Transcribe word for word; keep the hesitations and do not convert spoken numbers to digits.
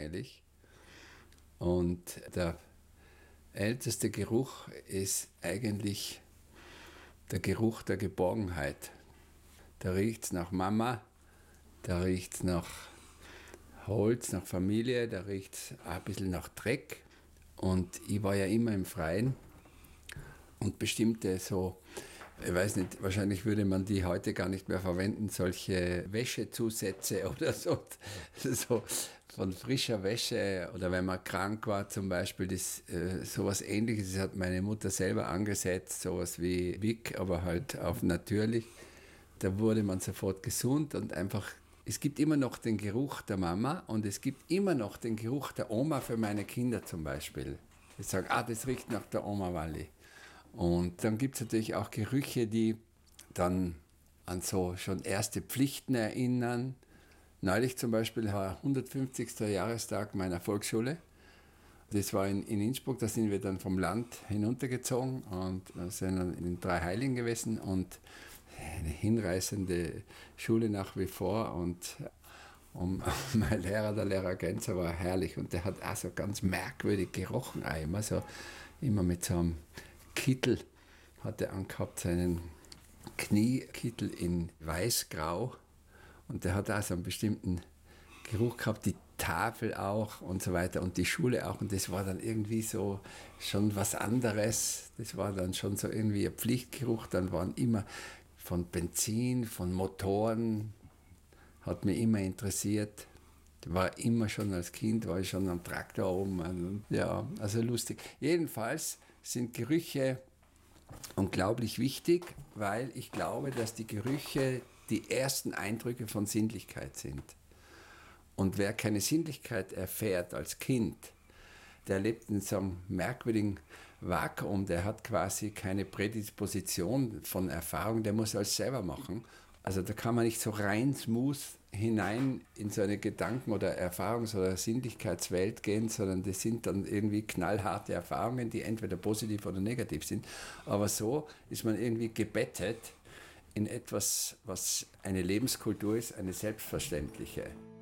eigentlich. Und der älteste Geruch ist eigentlich der Geruch der Geborgenheit. Da riecht es nach Mama, da riecht es nach Holz, nach Familie, da riecht es ein bisschen nach Dreck. Und ich war ja immer im Freien und bestimmte so, ich weiß nicht, wahrscheinlich würde man die heute gar nicht mehr verwenden, solche Wäschezusätze oder so, so von frischer Wäsche oder wenn man krank war zum Beispiel, das, äh, sowas Ähnliches, das hat meine Mutter selber angesetzt, sowas wie Wick, aber halt auf natürlich. Da wurde man sofort gesund und einfach, es gibt immer noch den Geruch der Mama und es gibt immer noch den Geruch der Oma für meine Kinder zum Beispiel. Ich sage, ah, das riecht nach der Oma Walli. Und dann gibt es natürlich auch Gerüche, die dann an so schon erste Pflichten erinnern. Neulich zum Beispiel war hundertfünfzigster Jahrestag meiner Volksschule. Das war in, in Innsbruck, da sind wir dann vom Land hinuntergezogen und sind dann in den Drei Heiligen gewesen und eine hinreißende Schule nach wie vor und um, mein Lehrer, der Lehrer Genzer, war herrlich und der hat auch so ganz merkwürdig gerochen, auch immer, so, immer mit so einem Kittel hat er angehabt, seinen Kniekittel in weiß-grau und der hat auch so einen bestimmten Geruch gehabt, die Tafel auch und so weiter und die Schule auch und das war dann irgendwie so schon was anderes, das war dann schon so irgendwie ein Pflichtgeruch, dann waren immer von Benzin, von Motoren, hat mich immer interessiert. War immer schon als Kind, war ich schon am Traktor oben. Und ja, also lustig. Jedenfalls sind Gerüche unglaublich wichtig, weil ich glaube, dass die Gerüche die ersten Eindrücke von Sinnlichkeit sind. Und wer keine Sinnlichkeit erfährt als Kind, der lebt in so einem merkwürdigen Vakuum, der hat quasi keine Prädisposition von Erfahrung, der muss alles selber machen. Also da kann man nicht so rein smooth hinein in so eine Gedanken- oder Erfahrungs- oder Sinnlichkeitswelt gehen, sondern das sind dann irgendwie knallharte Erfahrungen, die entweder positiv oder negativ sind. Aber so ist man irgendwie gebettet in etwas, was eine Lebenskultur ist, eine selbstverständliche.